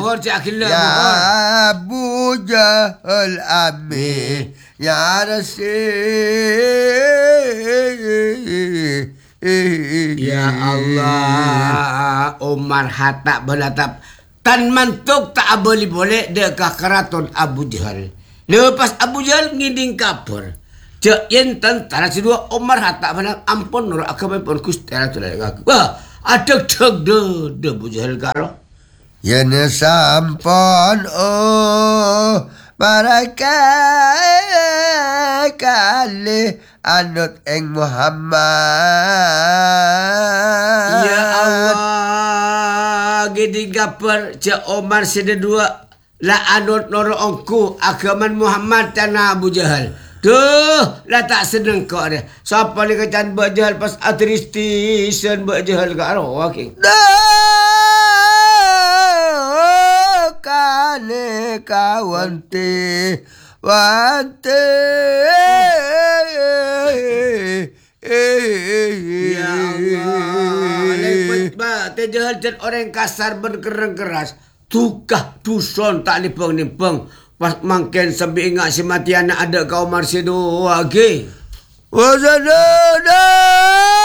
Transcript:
mohon Cik Akhila. Ya Mohon. Abu Jahal amin. Ya Ya Allah, Umar Hatta belatap. Tan mantuk tak boleh dekah keraton Abu Jahal. Lepas Abu Jahal ngiding kapur. Cek yen tentara kedua Umar Hatta belang ampun nur akamai pun kustera tu ngaku. Wah, ada cek de Abu Jahal karo. Ya sampon barakai kali anut eng Muhammad. Ya Allah, gidi gapar cak Omar sedua la anut noro ongku agaman Muhammad tanah Abu Jahal. Duh, lah tak seneng kau dia. Siapa ni kacan Mbak Jahal pas atristisen Mbak Jahal kat arwah king. Kane kawante wante. Ya Allah, lepas Teh Jahal dan orang kasar berkereng keras. Tukah duson tak lipeng-lipeng. Pas mangken sampai ingat si mati anak ada kau Marsido lagi. Wazana